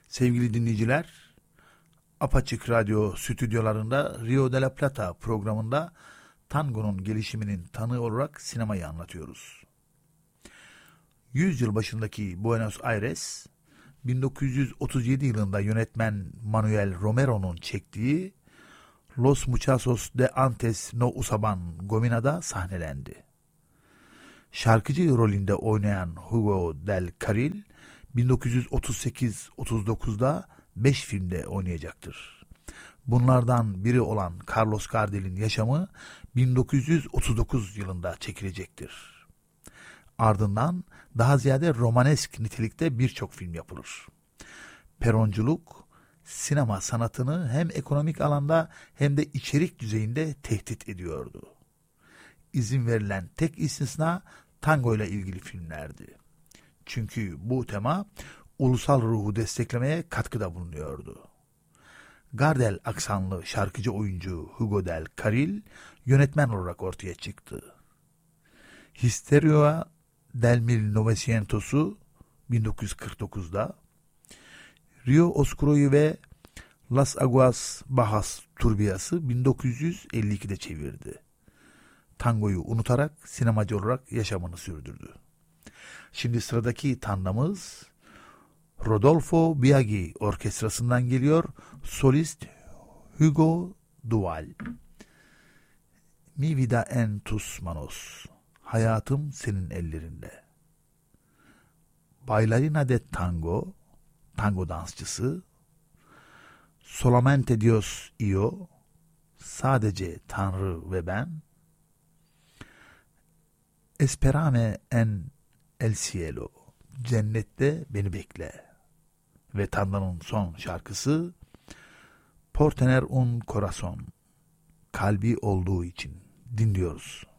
Sevgili dinleyiciler, Apaçık Radyo stüdyolarında Rio de la Plata programında tangonun gelişiminin tanığı olarak sinemayı anlatıyoruz. 100 yıl başındaki Buenos Aires, 1937 yılında yönetmen Manuel Romero'nun çektiği Los Muchachos de Antes no Usaban Gomina'da sahnelendi. Şarkıcı rolünde oynayan Hugo del Carril, 1938-39'da 5 filmde oynayacaktır. Bunlardan biri olan Carlos Gardel'in yaşamı 1939 yılında çekilecektir. Ardından daha ziyade romanesk nitelikte birçok film yapılır. Peronculuk, sinema sanatını hem ekonomik alanda hem de içerik düzeyinde tehdit ediyordu. İzin verilen tek istisna tango ile ilgili filmlerdi. Çünkü bu tema ulusal ruhu desteklemeye katkıda bulunuyordu. Gardel aksanlı şarkıcı oyuncu Hugo del Carril yönetmen olarak ortaya çıktı. Historia del 1900'u 1949'da, Rio Oscuro'yu ve Las Aguas Bajas Turbias'ı 1952'de çevirdi. Tangoyu unutarak sinemacı olarak yaşamını sürdürdü. Şimdi sıradaki tandamız Rodolfo Biaggi orkestrasından geliyor. Solist Hugo Duval. Mi vida en tus manos. Hayatım senin ellerinde. Bailarina de tango, tango dansçısı. Solamente Dios y yo, sadece Tanrı ve ben. Esperame en el cielo, cennette beni bekle. Ve Tanrı'nın son şarkısı Por tener un corazón, kalbi olduğu için dinliyoruz.